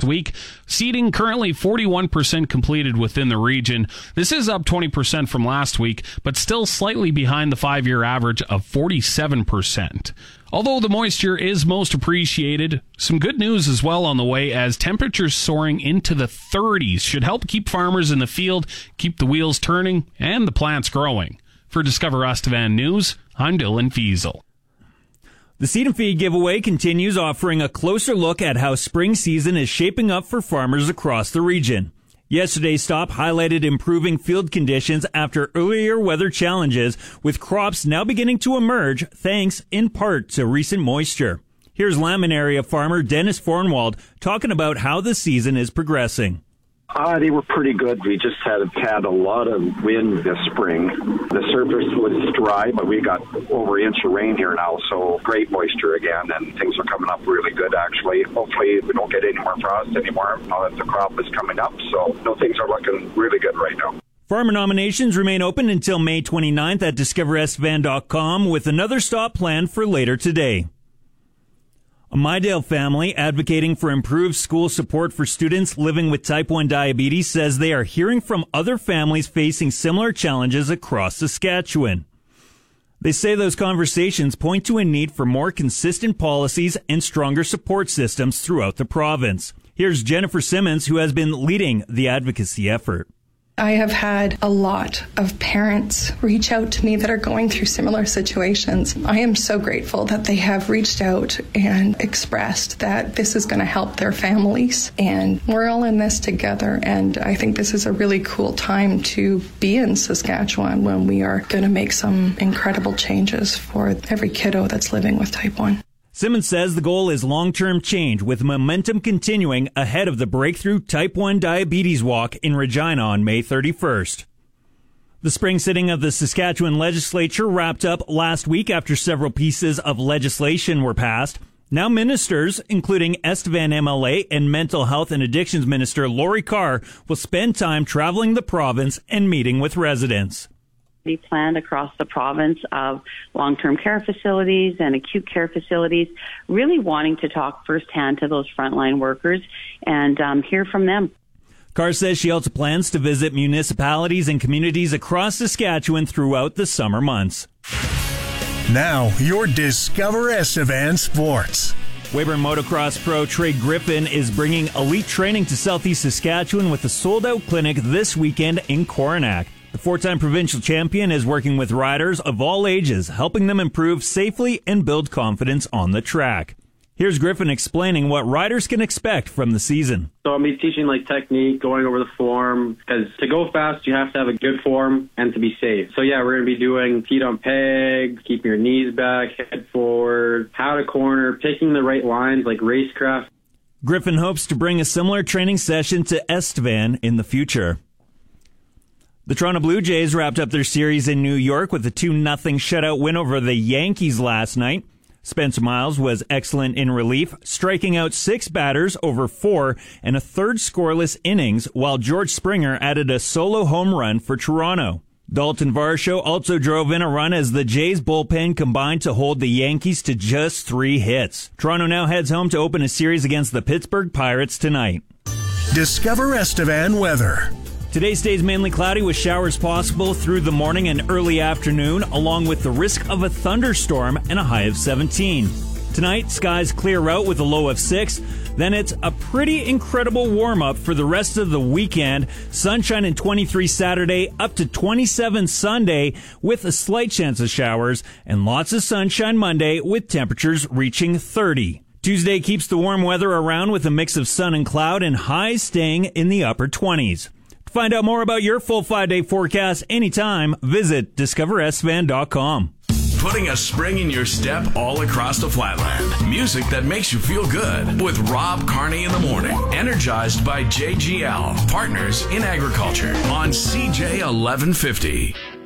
week. Seeding currently 41% completed within the region. This is up 20% from last week, but still slightly behind the 5-year average of 47%. Although the moisture is most appreciated, some good news as well on the way, as temperatures soaring into the 30s should help keep farmers in the field, keep the wheels turning, and the plants growing. For Discover Estevan News, I'm Dylan Fiesel. The Seed and Feed giveaway continues, offering a closer look at how spring season is shaping up for farmers across the region. Yesterday's stop highlighted improving field conditions after earlier weather challenges, with crops now beginning to emerge thanks in part to recent moisture. Here's Lammen area farmer Dennis Fornwald talking about how the season is progressing. They were pretty good. We just had a lot of wind this spring. The surface was dry, but we got over an inch of rain here now, so great moisture again, and things are coming up really good, actually. Hopefully we don't get any more frost anymore now that the crop is coming up, so things are looking really good right now. Farmer nominations remain open until May 29th at discoverestevan.com, with another stop planned for later today. A Mydale family advocating for improved school support for students living with type 1 diabetes says they are hearing from other families facing similar challenges across Saskatchewan. They say those conversations point to a need for more consistent policies and stronger support systems throughout the province. Here's Jennifer Simmons, who has been leading the advocacy effort. I have had a lot of parents reach out to me that are going through similar situations. I am so grateful that they have reached out and expressed that this is going to help their families, and we're all in this together. And I think this is a really cool time to be in Saskatchewan when we are going to make some incredible changes for every kiddo that's living with type 1. Simmons says the goal is long-term change, with momentum continuing ahead of the Breakthrough Type 1 Diabetes Walk in Regina on May 31st. The spring sitting of the Saskatchewan legislature wrapped up last week after several pieces of legislation were passed. Now ministers, including Estevan MLA and Mental Health and Addictions Minister Lori Carr, will spend time traveling the province and meeting with residents. Be planned across the province of long-term care facilities and acute care facilities, really wanting to talk firsthand to those frontline workers and hear from them. Carr says she also plans to visit municipalities and communities across Saskatchewan throughout the summer months. Now, your Discover Estevan Sports. Weyburn Motocross pro Trey Griffin is bringing elite training to Southeast Saskatchewan with a sold-out clinic this weekend in Coronach. The four-time provincial champion is working with riders of all ages, helping them improve safely and build confidence on the track. Here's Griffin explaining what riders can expect from the season. So I'll be teaching technique, going over the form, because to go fast, you have to have a good form and to be safe. So yeah, we're going to be doing feet on pegs, keeping your knees back, head forward, how to corner, picking the right lines like racecraft. Griffin hopes to bring a similar training session to Estevan in the future. The Toronto Blue Jays wrapped up their series in New York with a 2-0 shutout win over the Yankees last night. Spencer Miles was excellent in relief, striking out 6 batters over 4 and a third scoreless innings, while George Springer added a solo home run for Toronto. Dalton Varsho also drove in a run as the Jays bullpen combined to hold the Yankees to just 3 hits. Toronto now heads home to open a series against the Pittsburgh Pirates tonight. Discover Estevan weather. Today stays mainly cloudy with showers possible through the morning and early afternoon, along with the risk of a thunderstorm and a high of 17. Tonight, skies clear out with a low of 6. Then it's a pretty incredible warm-up for the rest of the weekend. Sunshine and 23 Saturday, up to 27 Sunday with a slight chance of showers, and lots of sunshine Monday with temperatures reaching 30. Tuesday keeps the warm weather around with a mix of sun and cloud, and highs staying in the upper 20s. To find out more about your full 5-day forecast anytime, visit discoverestevan.com. Putting a spring in your step all across the Flatland. Music that makes you feel good with Rob Carney in the morning. Energized by JGL, partners in agriculture on CJ 1150.